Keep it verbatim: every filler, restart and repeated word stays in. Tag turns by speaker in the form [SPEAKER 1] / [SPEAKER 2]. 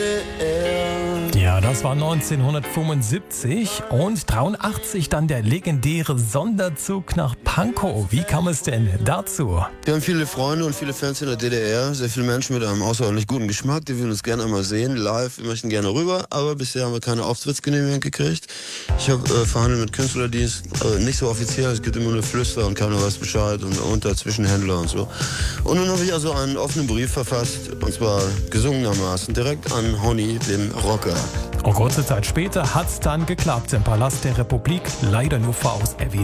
[SPEAKER 1] Ja, das war neunzehnhundertfünfundsiebzig und dreiundachtzig dann der legendäre Sonderzug nach Pankow. Wie kam es denn dazu?
[SPEAKER 2] Wir haben viele Freunde und viele Fans in der D D R, sehr viele Menschen mit einem außerordentlich guten Geschmack, die würden uns gerne einmal sehen, live, wir möchten gerne rüber, aber bisher haben wir keine Auftrittsgenehmigung gekriegt. Ich habe äh, verhandelt mit Künstlerdienst, äh, nicht so offiziell, es gibt immer nur Flüster und keiner weiß Bescheid und unter Zwischenhändler und so. Und nun habe ich also einen offenen Brief verfasst, und zwar gesungenermaßen direkt an Honey, den Rocker.
[SPEAKER 1] Und kurze Zeit später hat's dann geklappt im Palast der Republik, leider nur vor auserwählten